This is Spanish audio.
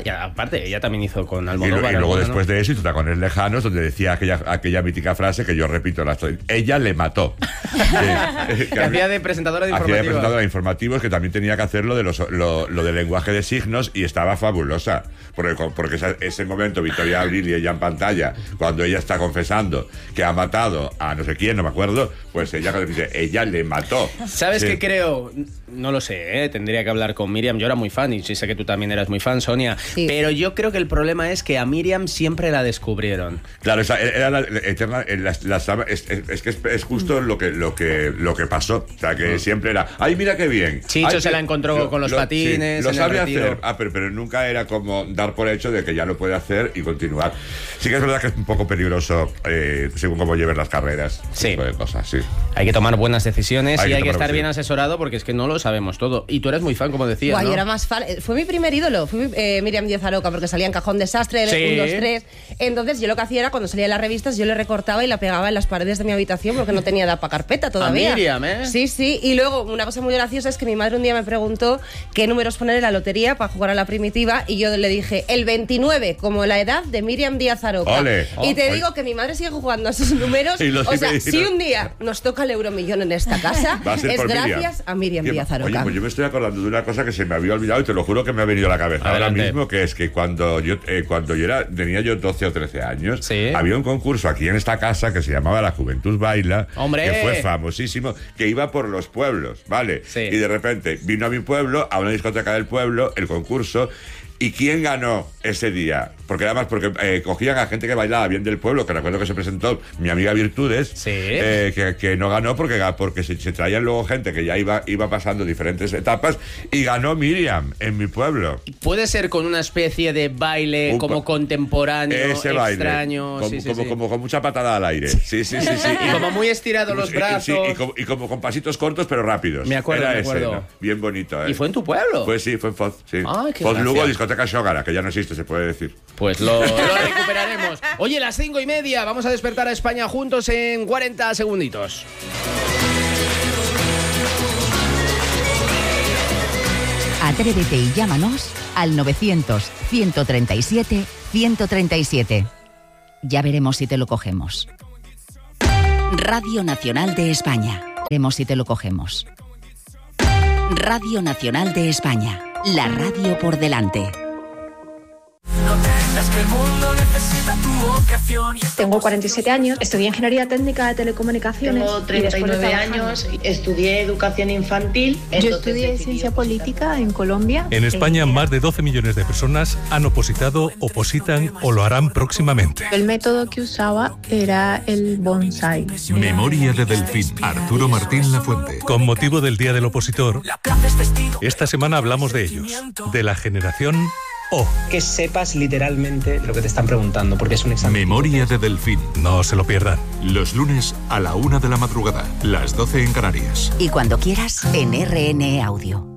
Y aparte, ella también hizo con Almodóvar. Y luego después de eso hizo Tacones Lejanos, donde decía aquella mítica frase que yo repito, ella le mató. Que hacía de presentadora de informativos. Hacía de presentadora de informativos, que también tenía que hacerlo de lo del lenguaje de signos, y estaba fabulosa. Porque ese momento, Victoria Abril y ella en pantalla, cuando ella está confesando que ha matado a no sé quién, no me acuerdo, pues ella dice, ella le mató. ¿Sabes qué creo? No lo sé, tendría que hablar con Miriam. Yo era muy fan, y sí sé que tú también eras muy fan, Sonia. Sí. Pero yo creo que el problema es que a Miriam siempre la descubrieron. Claro, esa era la eterna. Es que es justo lo que pasó. O sea, que siempre era, ¡ay, mira qué bien! Chicho se la encontró con los patines. Sí, lo sabe hacer, pero nunca era como dar por hecho de que ya lo puede hacer y continuar. Sí que es verdad que es un poco peligroso según cómo lleves las carreras. Sí. Tipo de cosas, sí. Hay que tomar buenas decisiones y hay que estar bien asesorado, porque es que no lo sabemos todo. Y tú eres muy fan, como decías, ¿no? Yo era más fan. Fue mi primer ídolo. Fue Miriam Díaz Aroca, porque salía en Cajón Desastre, 1, 2, 3. Entonces yo lo que hacía era, cuando salía en las revistas, yo le recortaba y la pegaba en las paredes de mi habitación, porque no tenía edad para carpeta todavía. A Miriam, ¿eh? Sí, sí. Y luego, una cosa muy graciosa es que mi madre un día me preguntó qué números poner en la lotería para jugar a la primitiva, y yo le dije, el 29, como la edad de Miriam Díaz Aroca. ¡Ole! Y te digo que mi madre sigue jugando a esos números. O sea, si un día nos toca el euromillón en esta casa, es gracias a Miriam Díaz Aroca. Oye, pues yo me estoy acordando de una cosa que se me había olvidado, y te lo juro que me ha venido a la cabeza ahora mismo, que es que cuando yo tenía 12 o 13 años, había un concurso aquí en esta casa que se llamaba La Juventud Baila, que fue famosísimo, que iba por los pueblos, ¿vale? Sí. Y de repente vino a mi pueblo, a una discoteca del pueblo, el concurso. ¿Y quién ganó ese día? Porque además cogían a gente que bailaba bien del pueblo, que recuerdo que se presentó mi amiga Virtudes, que no ganó porque se traían luego gente que ya iba pasando diferentes etapas, y ganó Miriam en mi pueblo. Puede ser con una especie de baile como contemporáneo, extraño. Como con mucha patada al aire. Sí. Y como muy estirado los brazos. Sí, y como con pasitos cortos pero rápidos. Me acuerdo. Ese, ¿no? Bien bonito. ¿Y fue en tu pueblo? Pues sí, fue en Foz. Sí. Foz Lugo, discoteca Shogara, que ya no existe, se puede decir. Pues lo recuperaremos. Oye, las 5:30, vamos a despertar a España juntos en 40 segunditos. Atrévete y llámanos al 900-137-137. Ya veremos si te lo cogemos. Radio Nacional de España. Veremos si te lo cogemos. Radio Nacional de España. La radio por delante. Tengo 47 años, estudié Ingeniería Técnica de Telecomunicaciones. Tengo 39 años, estudié Educación Infantil. Yo estudié Ciencia Política en Colombia. En España, más de 12 millones de personas han opositan o lo harán próximamente. El método que usaba era el bonsai. Memoria de Delfín, Arturo Martín Lafuente. Con motivo del Día del Opositor, esta semana hablamos de ellos, de la generación O. Que sepas literalmente lo que te están preguntando, porque es un examen. Memoria de Delfín. No se lo pierdan. Los lunes a la 1 de la madrugada, las 12 en Canarias. Y cuando quieras, en RN Audio.